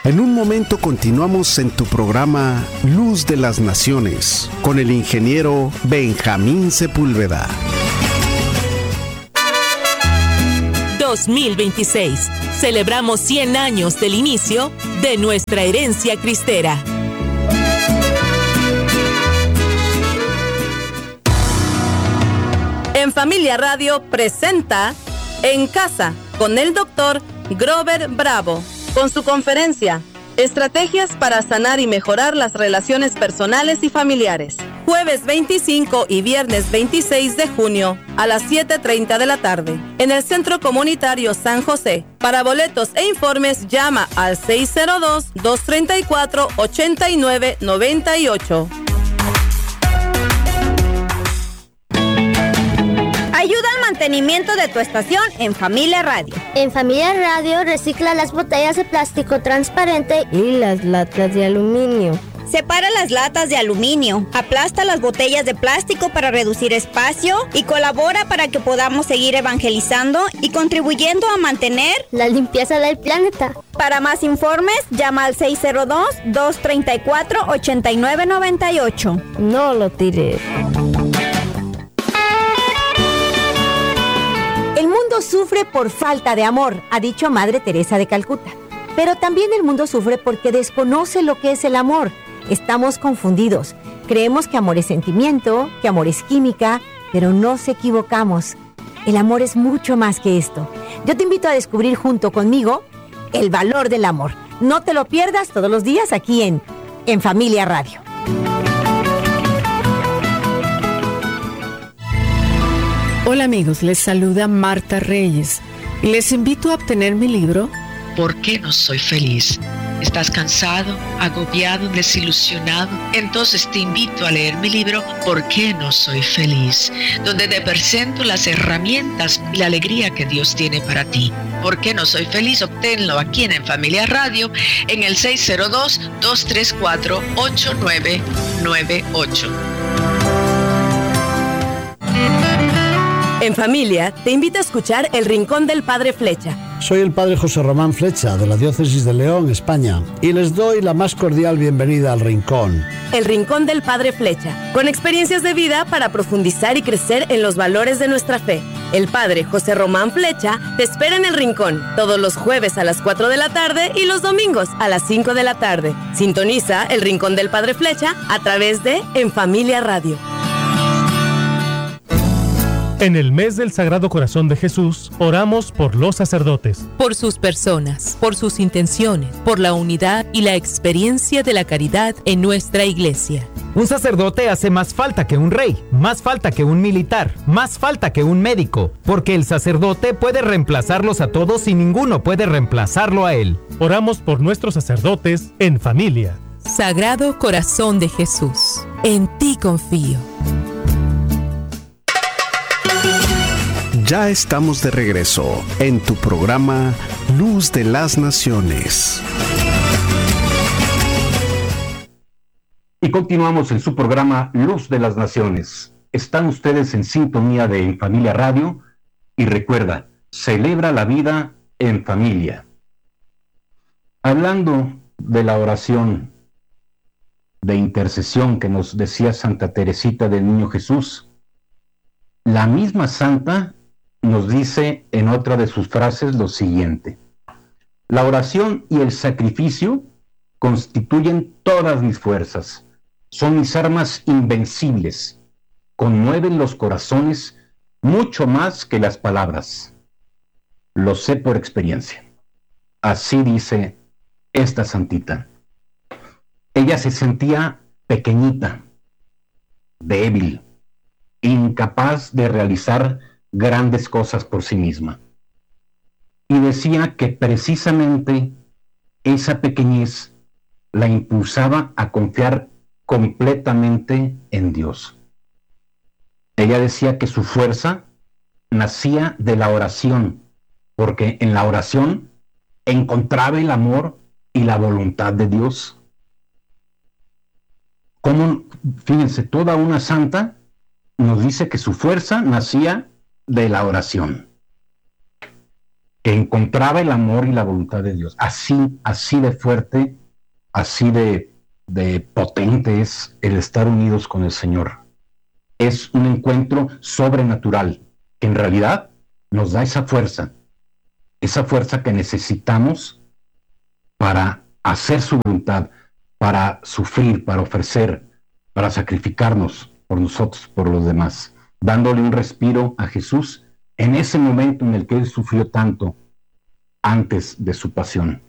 En un momento continuamos en tu programa Luz de las Naciones con el ingeniero Benjamín Sepúlveda. 2026. Celebramos 100 años del inicio de nuestra herencia cristera. En Familia Radio presenta En Casa con el doctor Grover Bravo, con su conferencia Estrategias para sanar y mejorar las relaciones personales y familiares. Jueves 25 y viernes 26 de junio a las 7:30 de la tarde en el Centro Comunitario San José. Para boletos e informes llama al 602-234-8998. Ayuda al mantenimiento de tu estación en Familia Radio. En Familia Radio recicla las botellas de plástico transparente y las latas de aluminio. Separa las latas de aluminio, aplasta las botellas de plástico para reducir espacio y colabora para que podamos seguir evangelizando y contribuyendo a mantener la limpieza del planeta. Para más informes, llama al 602-234-8998. No lo tires. El mundo sufre por falta de amor, ha dicho Madre Teresa de Calcuta. Pero también el mundo sufre porque desconoce lo que es el amor. Estamos confundidos. Creemos que amor es sentimiento, que amor es química, pero nos equivocamos. El amor es mucho más que esto. Yo te invito a descubrir junto conmigo el valor del amor. No te lo pierdas todos los días aquí en Familia Radio. Hola amigos, les saluda Marta Reyes y les invito a obtener mi libro ¿Por qué no soy feliz? ¿Estás cansado, agobiado, desilusionado? Entonces te invito a leer mi libro ¿Por qué no soy feliz? Donde te presento las herramientas y la alegría que Dios tiene para ti. ¿Por qué no soy feliz? Obténlo aquí en Familia Radio en el 602-234-8998. En Familia, te invito a escuchar El Rincón del Padre Flecha. Soy el Padre José Román Flecha, de la Diócesis de León, España, y les doy la más cordial bienvenida al Rincón. El Rincón del Padre Flecha, con experiencias de vida para profundizar y crecer en los valores de nuestra fe. El Padre José Román Flecha te espera en El Rincón, todos los jueves a las 4 de la tarde y los domingos a las 5 de la tarde. Sintoniza El Rincón del Padre Flecha a través de En Familia Radio. En el mes del Sagrado Corazón de Jesús, oramos por los sacerdotes. Por sus personas, por sus intenciones, por la unidad y la experiencia de la caridad en nuestra iglesia. Un sacerdote hace más falta que un rey, más falta que un militar, más falta que un médico, porque el sacerdote puede reemplazarlos a todos y ninguno puede reemplazarlo a él. Oramos por nuestros sacerdotes en familia. Sagrado Corazón de Jesús, en ti confío. Ya estamos de regreso en tu programa Luz de las Naciones. Y continuamos en su programa Luz de las Naciones. Están ustedes en sintonía de En Familia Radio y recuerda, celebra la vida en familia. Hablando de la oración de intercesión que nos decía Santa Teresita del Niño Jesús, la misma santa nos dice en otra de sus frases lo siguiente: la oración y el sacrificio constituyen todas mis fuerzas, son mis armas invencibles, conmueven los corazones mucho más que las palabras. Lo sé por experiencia. Así dice esta santita. Ella se sentía pequeñita, débil, incapaz de realizar grandes cosas por sí misma. Y decía que precisamente esa pequeñez la impulsaba a confiar completamente en Dios. Ella decía que su fuerza nacía de la oración, porque en la oración encontraba el amor y la voluntad de Dios. Como, fíjense, toda una santa nos dice que su fuerza nacía de la oración. que encontraba el amor y la voluntad de Dios. Así de fuerte, así de potente es el estar unidos con el Señor. Es un encuentro sobrenatural que en realidad nos da esa fuerza que necesitamos para hacer su voluntad, para sufrir, para ofrecer, para sacrificarnos por nosotros, por los demás, dándole un respiro a Jesús en ese momento en el que Él sufrió tanto antes de su pasión.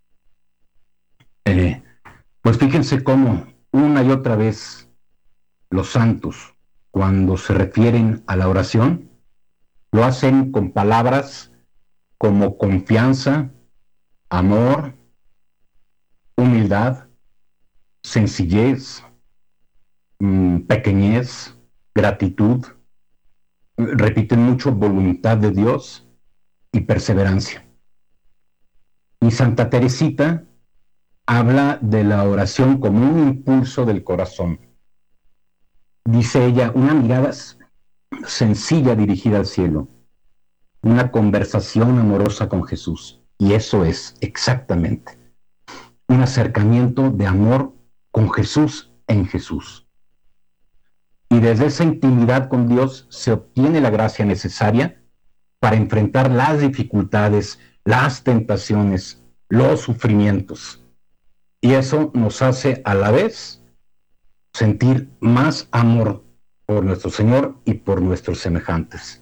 Pues fíjense cómo una y otra vez los santos, cuando se refieren a la oración, lo hacen con palabras como confianza, amor, humildad, sencillez, pequeñez, gratitud. Repiten mucho voluntad de Dios y perseverancia. Y Santa Teresita habla de la oración como un impulso del corazón. Dice ella, una mirada sencilla dirigida al cielo, una conversación amorosa con Jesús. Y eso es exactamente un acercamiento de amor con Jesús en Jesús. Y desde esa intimidad con Dios se obtiene la gracia necesaria para enfrentar las dificultades, las tentaciones, los sufrimientos. Y eso nos hace a la vez sentir más amor por nuestro Señor y por nuestros semejantes.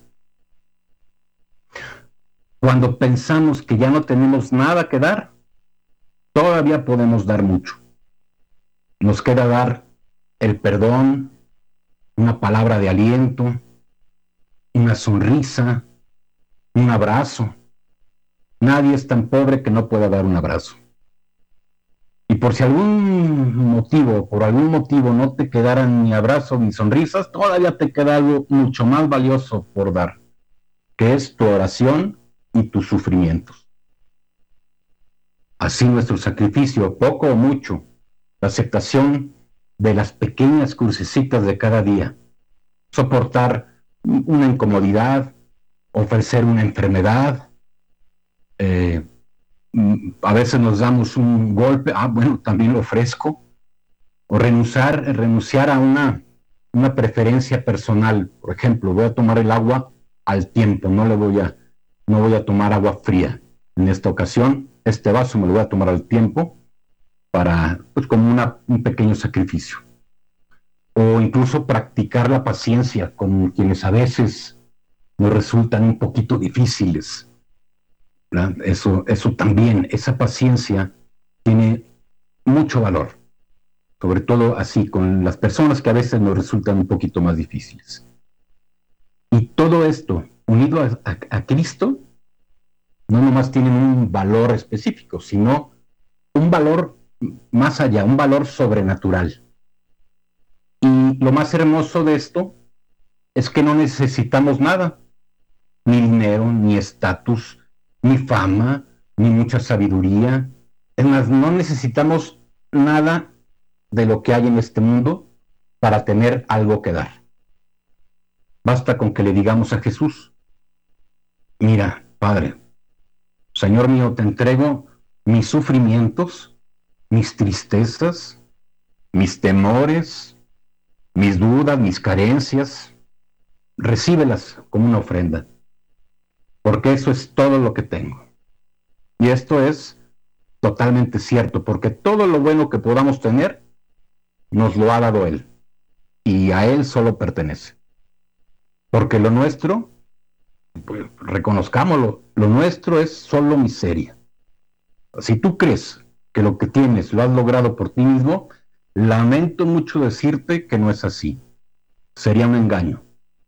Cuando pensamos que ya no tenemos nada que dar, todavía podemos dar mucho. Nos queda dar el perdón, una palabra de aliento, una sonrisa, un abrazo. Nadie es tan pobre que no pueda dar un abrazo. Y por si por algún motivo no te quedaran ni abrazos ni sonrisas, todavía te queda algo mucho más valioso por dar, que es tu oración y tus sufrimientos. Así nuestro sacrificio, poco o mucho, la aceptación de las pequeñas crucecitas de cada día, soportar una incomodidad, ofrecer una enfermedad, a veces nos damos un golpe, también lo ofrezco, o renunciar a una preferencia personal. Por ejemplo, voy a tomar el agua al tiempo, no voy a tomar agua fría. En esta ocasión, este vaso me lo voy a tomar al tiempo como un pequeño sacrificio. O incluso practicar la paciencia con quienes a veces nos resultan un poquito difíciles. Eso también, esa paciencia tiene mucho valor, sobre todo así con las personas que a veces nos resultan un poquito más difíciles. Y todo esto, unido a Cristo, no nomás tienen un valor específico, sino un valor más allá, un valor sobrenatural. Y lo más hermoso de esto es que no necesitamos nada, ni dinero, ni estatus, ni fama, ni mucha sabiduría. Es más, no necesitamos nada de lo que hay en este mundo para tener algo que dar. Basta con que le digamos a Jesús: mira, Padre, Señor mío, te entrego mis sufrimientos, mis tristezas, mis temores, mis dudas, mis carencias. Recíbelas como una ofrenda, porque eso es todo lo que tengo. Y esto es totalmente cierto, porque todo lo bueno que podamos tener nos lo ha dado Él, y a Él solo pertenece. Porque lo nuestro, pues, reconozcámoslo, lo nuestro es solo miseria. Si tú crees que lo que tienes lo has logrado por ti mismo, lamento mucho decirte que no es así. Sería un engaño.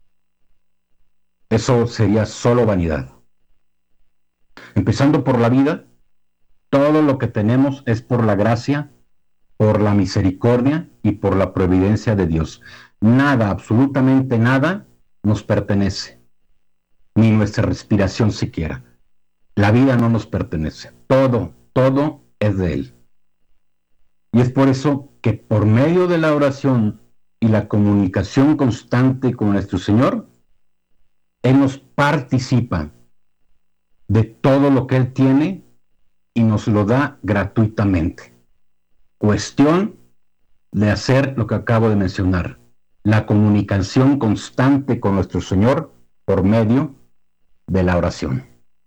Eso sería solo vanidad. Empezando por la vida, todo lo que tenemos es por la gracia, por la misericordia y por la providencia de Dios. Nada, absolutamente nada, nos pertenece, ni nuestra respiración siquiera. La vida no nos pertenece. Todo es de Él. Y es por eso que por medio de la oración y la comunicación constante con nuestro Señor, Él nos participa de todo lo que Él tiene y nos lo da gratuitamente. Cuestión de hacer lo que acabo de mencionar, la comunicación constante con nuestro Señor por medio de la oración.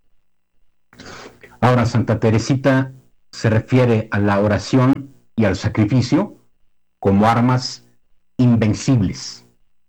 Ahora, Santa Teresita se refiere a la oración y al sacrificio como armas invencibles.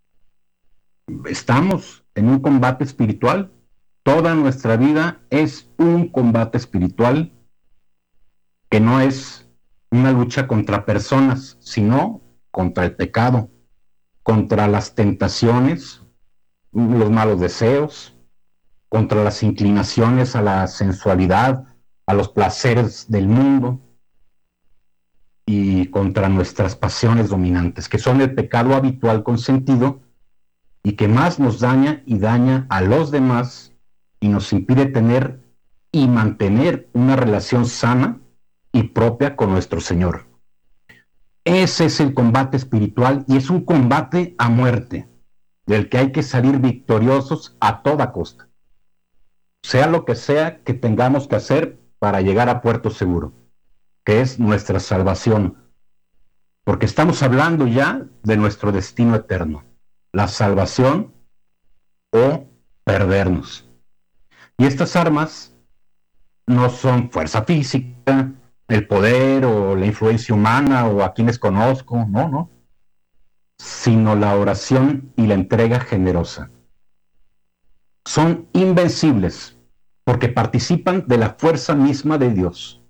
Estamos en un combate espiritual. Toda nuestra vida es un combate espiritual que no es una lucha contra personas, sino contra el pecado, contra las tentaciones, los malos deseos, contra las inclinaciones a la sensualidad, a los placeres del mundo y contra nuestras pasiones dominantes, que son el pecado habitual consentido y que más nos daña y daña a los demás y nos impide tener y mantener una relación sana y propia con nuestro Señor. Ese es el combate espiritual y es un combate a muerte, del que hay que salir victoriosos a toda costa, sea lo que sea que tengamos que hacer para llegar a puerto seguro, que es nuestra salvación, porque estamos hablando ya de nuestro destino eterno, la salvación o perdernos. Y estas armas no son fuerza física, el poder o la influencia humana o a quienes conozco, no, sino la oración y la entrega generosa. Son invencibles porque participan de la fuerza misma de Dios.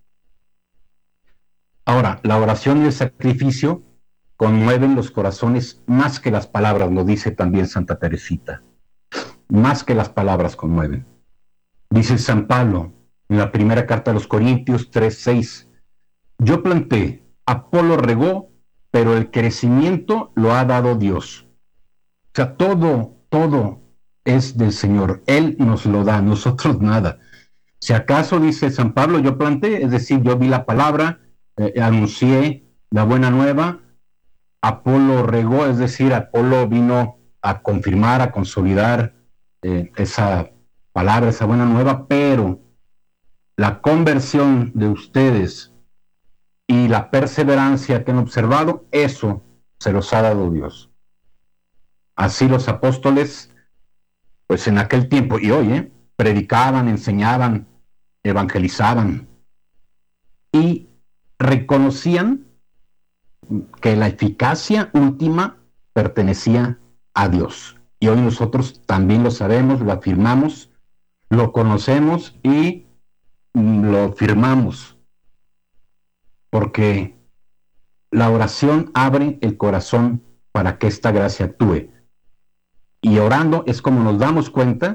Ahora, la oración y el sacrificio conmueven los corazones más que las palabras, lo dice también Santa Teresita. Más que las palabras conmueven. Dice San Pablo en la primera carta a los Corintios 3:6, yo planté, Apolo regó, pero el crecimiento lo ha dado Dios. O sea, todo es del Señor. Él nos lo da, nosotros nada. Si acaso, dice San Pablo, yo planté, es decir, yo vi la palabra, anuncié la buena nueva, Apolo regó, es decir, Apolo vino a confirmar, a consolidar esa palabra, esa buena nueva, pero la conversión de ustedes y la perseverancia que han observado, eso se los ha dado Dios. Así los apóstoles, pues en aquel tiempo y hoy, predicaban, enseñaban, evangelizaban y reconocían que la eficacia última pertenecía a Dios. Y hoy nosotros también lo sabemos, lo afirmamos, lo conocemos y lo firmamos, porque la oración abre el corazón para que esta gracia actúe. Y orando es como nos damos cuenta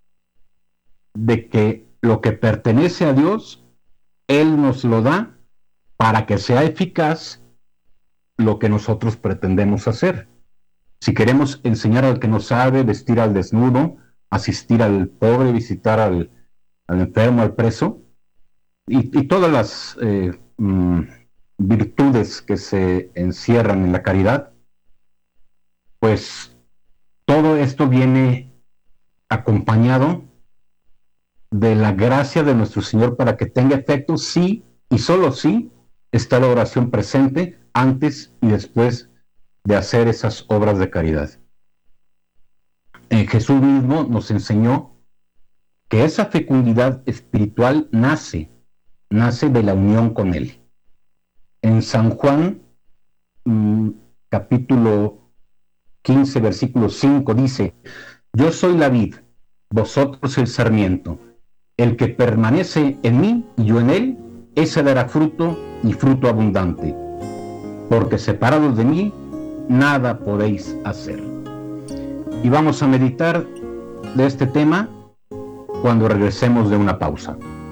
de que lo que pertenece a Dios, Él nos lo da para que sea eficaz lo que nosotros pretendemos hacer. Si queremos enseñar al que no sabe, vestir al desnudo, asistir al pobre, visitar al enfermo, al preso, y todas las virtudes que se encierran en la caridad, pues todo esto viene acompañado de la gracia de nuestro Señor para que tenga efecto sí y solo sí está la oración presente antes y después de hacer esas obras de caridad. Jesús mismo nos enseñó que esa fecundidad espiritual nace de la unión con Él. En San Juan, capítulo 15, versículo 5, dice, yo soy la vid, vosotros el sarmiento. El que permanece en mí y yo en él, ese dará fruto y fruto abundante. Porque separados de mí, nada podéis hacer. Y vamos a meditar de este tema cuando regresemos de una pausa.